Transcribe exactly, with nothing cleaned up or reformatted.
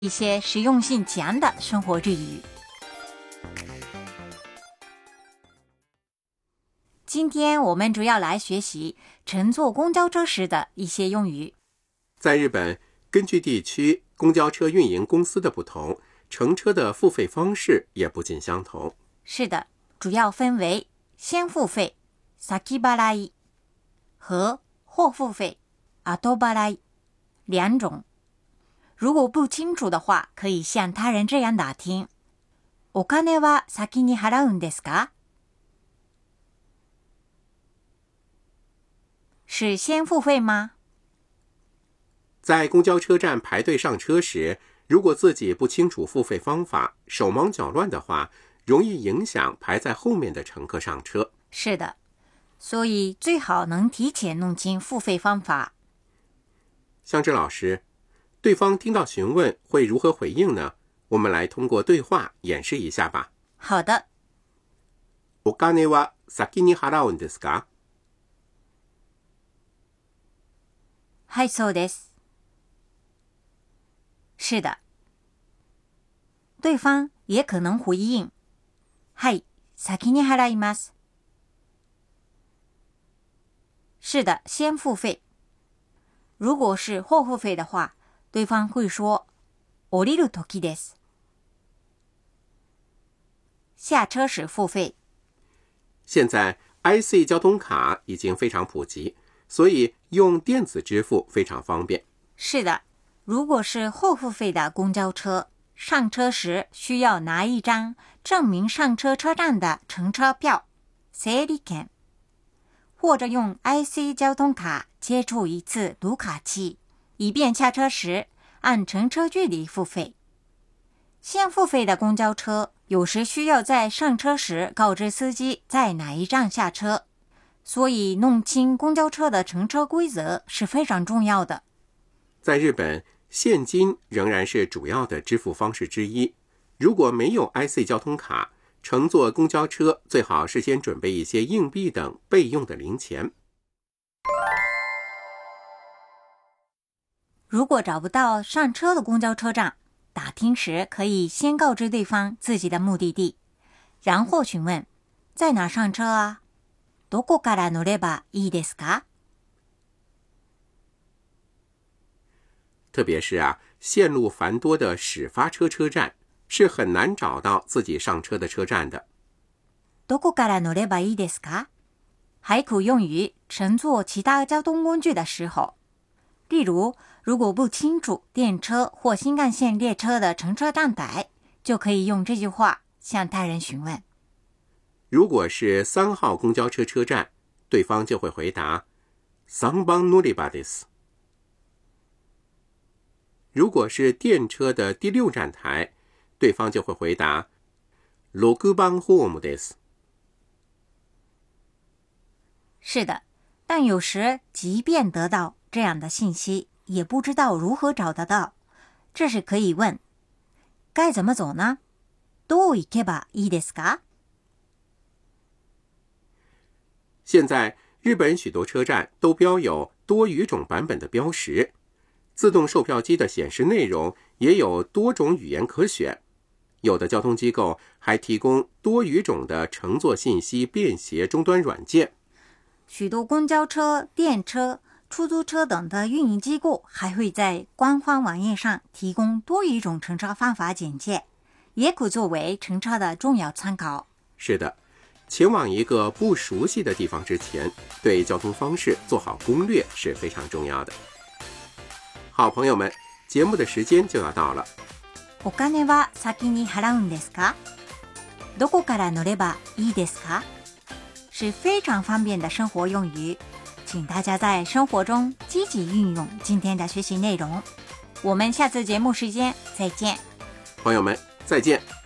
一些实用性强的生活日语。今天我们主要来学习乘坐公交车时的一些用语。 在日本，根据地区公交车运营公司的不同，乘车的付费方式也不尽相同。 是的，主要分为先付费先払い和后付费後払い两种。如果不清楚的话，可以向他人这样打听。お金は先に払うんですか？是先付费吗？ 在公交车站排队上车时，如果自己不清楚付费方法，手忙脚乱的话，容易影响排在后面的乘客上车。 是的，所以最好能提前弄清付费方法。 香芝老师，对方听到询问会如何回应呢？我们来通过对话演示一下吧。 好的。 お金は先に払うんですか？ はい、そうです。是的。对方也可能回应。はい、先に払います。是的，先付费。如果是后付费的话，对方会说降りる時です。下车时付费。 现在 I C 交通卡已经非常普及，所以用电子支付非常方便。 是的，如果是后付费的公交车，上车时需要拿一张证明上车车站的乘车票整理券，或者用 I C 交通卡接触一次读卡器，以便下车时按乘车距离付费。先付费的公交车有时需要在上车时告知司机在哪一站下车，所以弄清公交车的乘车规则是非常重要的。 在日本，现金仍然是主要的支付方式之一。如果没有 I C 交通卡，乘坐公交车最好事先准备一些硬币等备用的零钱。 如果找不到上车的公交车站，打听时可以先告知对方自己的目的地，然后询问在哪上车啊？どこから乗ればいいですか？ 特别是啊，线路繁多的始发车车站是很难找到自己上车的车站的。 どこから乗ればいいですか？还可用于乘坐其他交通工具的时候。例如，如果不清楚电车或新干线列车的乘车站台，就可以用这句话向他人询问。 如果是三号公交车车站，对方就会回答三番乗り場です。如果是电车的第六站台，对方就会回答六番ホームです。 是的，但有時即便得到这样的信息，也不知道如何找得到。这时可以问该怎么走呢？どう行けばいいですか？ 现在日本许多车站都标有多语种版本的标识，自动售票机的显示内容也有多种语言可选。有的交通机构还提供多语种的乘坐信息便携终端软件。 许多公交车、电车、出租车等的运营机构还会在官方网页上提供多语种乘车方法简介，也可作为乘车的重要参考。 是的，前往一个不熟悉的地方之前，对交通方式做好攻略是非常重要的。好朋友们，节目的时间就要到了。 お金は先に払うんですか？どこから乗ればいいですか？是非常方便的生活用语，请大家在生活中积极运用今天的学习内容。我们下次节目时间再见。 朋友们，再见。